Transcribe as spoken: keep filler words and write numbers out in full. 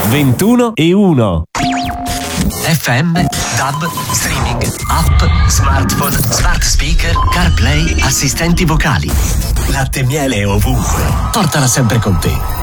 ventuno e uno. F M, D A B, streaming, app, smartphone, smart speaker, CarPlay, assistenti vocali. Latte e miele ovunque. Portala sempre con te.